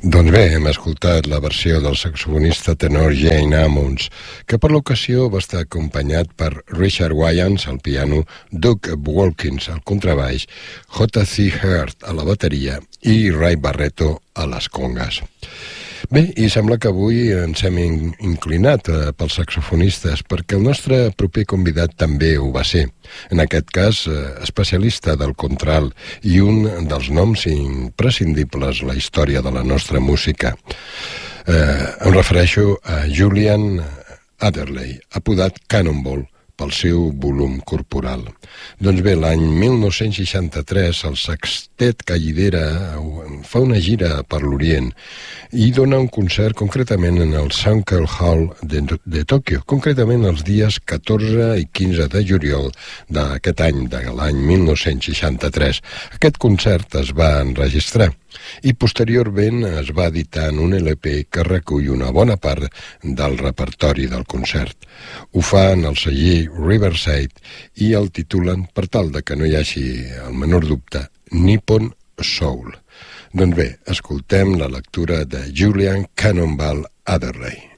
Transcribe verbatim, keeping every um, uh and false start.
Doncs bé, hem escoltat la versió del saxofonista tenor Jane Ammons, que per l'ocasió va estar acompanyat per Richard Wyans al piano, Doug Wilkins al contrabaix, J C Hurt a la bateria i Ray Barretto a les congues. Bé, i sembla que avui ens hem inclinat eh, pels saxofonistes, perquè el nostre proper convidat també ho va ser. En aquest cas, eh, especialista del contralt i un dels noms imprescindibles a la història de la nostra música. Eh, em refereixo a Julian Adderley, apodat Cannonball, pel seu volum corporal. Doncs bé, l'any mil nou-cents seixanta-tres el sextet que lidera fa una gira per l'Orient i dona un concert concretament en el Sankel Hall de, de Tòquio, concretament els dies catorze i quinze de juliol d'aquest any, de l'any mil nou-cents seixanta-tres. Aquest concert es va enregistrar i posteriorment es va editar en un L P que recull una bona part del repertori del concert. Ho fa en el celler Riverside i el titulen, per tal de que no hi hagi el menor dubte, Nippon Soul. Doncs bé, escoltem la lectura de Julian Cannonball Adderley.